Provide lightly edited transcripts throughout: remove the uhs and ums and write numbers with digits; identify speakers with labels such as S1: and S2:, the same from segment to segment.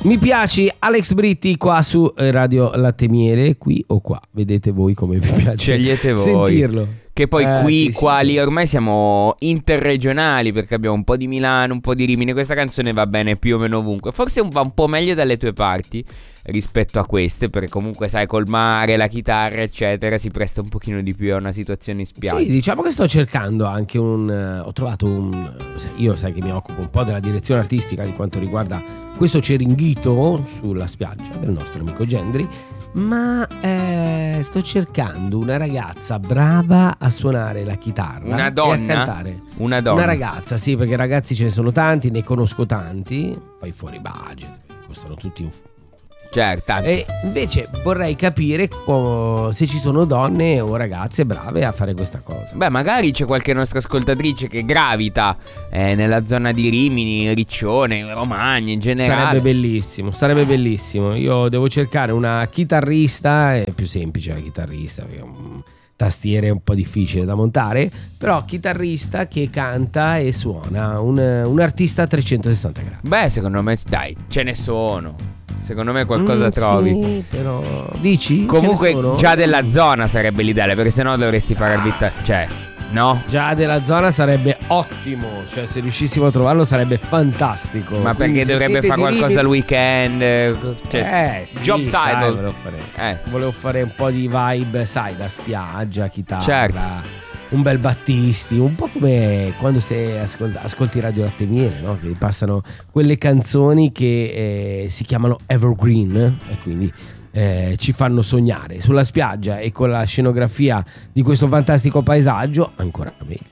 S1: Mi piaci Alex Britti qua su Radio Latte Miele, qui o qua, vedete voi come vi piace.
S2: Scegliete voi.
S1: Sentirlo.
S2: Che poi qui,
S1: sì,
S2: qua,
S1: sì.
S2: lì ormai siamo interregionali, perché abbiamo un po' di Milano, un po' di Rimini. Questa canzone va bene più o meno ovunque. Forse va un po' meglio dalle tue parti rispetto a queste, perché comunque sai, col mare, la chitarra eccetera, si presta un pochino di più a una situazione in spiaggia.
S1: Sì, diciamo che sto cercando anche ho trovato io sai che mi occupo un po' della direzione artistica di quanto riguarda questo Ceringhito sulla spiaggia del nostro amico Gendry, ma sto cercando una ragazza brava a suonare la chitarra.
S2: Una donna?
S1: E a cantare.
S2: Una donna.
S1: Una ragazza, sì, perché ragazzi ce ne sono tanti, ne conosco tanti, poi fuori budget, costano tutti
S2: Certo.
S1: E invece vorrei capire se ci sono donne o ragazze brave a fare questa cosa.
S2: Beh, magari c'è qualche nostra ascoltatrice che gravita nella zona di Rimini, Riccione, Romagna in generale.
S1: Sarebbe bellissimo. Io devo cercare una chitarrista, è più semplice la chitarrista perché tastiere è un po' difficile da montare, però chitarrista che canta e suona, un artista a 360 gradi.
S2: Beh, secondo me, dai, ce ne sono. Secondo me qualcosa trovi.
S1: Sì, però dici?
S2: Comunque già della zona sarebbe l'ideale, perché sennò dovresti pagarvi cioè, no?
S1: Già della zona sarebbe ottimo, cioè se riuscissimo a trovarlo sarebbe fantastico.
S2: Ma perché dovrebbe fare qualcosa al weekend? Cioè,
S1: sì,
S2: job title.
S1: Sai, volevo fare un po' di vibe, sai, da spiaggia, chitarra.
S2: Certo.
S1: Un bel Battisti, un po' come quando ascolti Radio Latte Miele, no? Che passano quelle canzoni che si chiamano Evergreen e quindi ci fanno sognare sulla spiaggia e con la scenografia di questo fantastico paesaggio ancora meglio.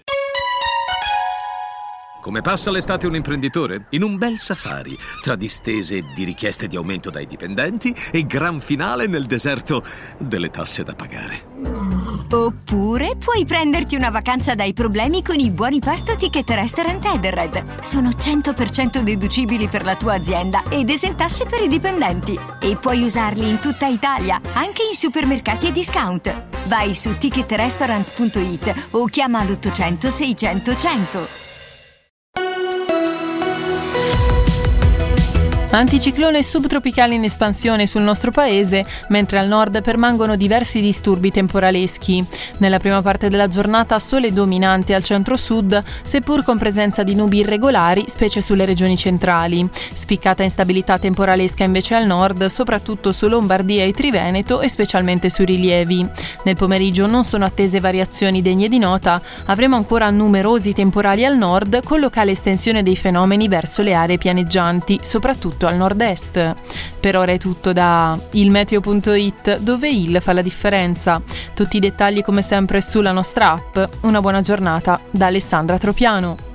S3: Come passa l'estate un imprenditore? In un bel safari, tra distese di richieste di aumento dai dipendenti e gran finale nel deserto delle tasse da pagare.
S4: Oppure puoi prenderti una vacanza dai problemi con i buoni pasto Ticket Restaurant Edenred. Sono 100% deducibili per la tua azienda ed esentasse per i dipendenti. E puoi usarli in tutta Italia, anche in supermercati e discount. Vai su ticketrestaurant.it o chiama l'800 600 100.
S5: Anticiclone subtropicale in espansione sul nostro paese, mentre al nord permangono diversi disturbi temporaleschi. Nella prima parte della giornata sole dominante al centro-sud, seppur con presenza di nubi irregolari, specie sulle regioni centrali. Spiccata instabilità temporalesca invece al nord, soprattutto su Lombardia e Triveneto e specialmente sui rilievi. Nel pomeriggio non sono attese variazioni degne di nota, avremo ancora numerosi temporali al nord con locale estensione dei fenomeni verso le aree pianeggianti, soprattutto al nord-est. Per ora è tutto da ilmeteo.it, dove il fa la differenza. Tutti i dettagli come sempre sulla nostra app. Una buona giornata da Alessandra Tropiano.